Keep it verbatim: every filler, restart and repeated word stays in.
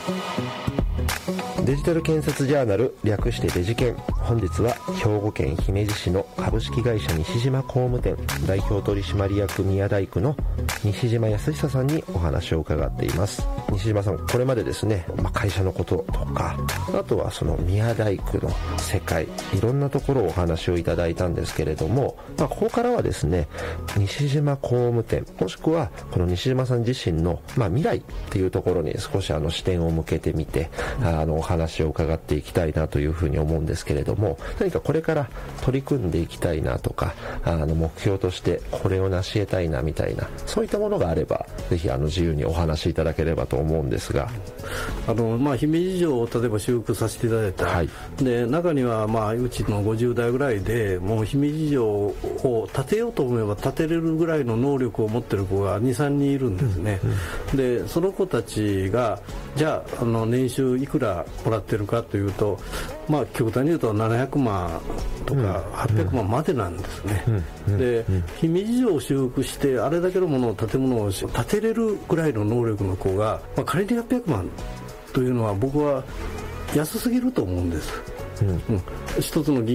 デジタル建設ジャーナル、略してデジケン。本日は兵庫県姫路市の株式会社西島工務店代表取締役宮大工の西島康久さんにお話を伺っています。西島さん、これまでですね、まあ、会社のこととか、あとはその宮大工の世界、いろんなところをお話をいただいたんですけれども、まあ、ここからはですね、西島工務店、もしくはこの西島さん自身の、まあ、未来っていうところに少しあの視点を向けてみて、あのお話を伺っていきたいなというふうに思うんですけれども、何かこれから取り組んでいきたいなとか、あの目標としてこれを成し得たいなみたいな、そういったものがあればぜひあの自由にお話しいただければと思うんですが、 あの、まあ、姫路城を例えば修復させていただいた、はい、で中には、まあ、うちのごじゅう代ぐらいでもう姫路城を建てようと思えば建てれるぐらいの能力を持ってる子が にさんにんいるんですね、うんうん、でその子たちがじゃあ、あの年収いくらもらってるかというと、まあ、極端に言うとななひゃくまんとかはっぴゃくまんまでなんですね、うんうん、で姫路城を修復してあれだけのものを建物を建てれるぐらいの能力の子が、まあ、仮にはっぴゃくまんというのは僕は安すぎると思うんです、うんうん、一つの銀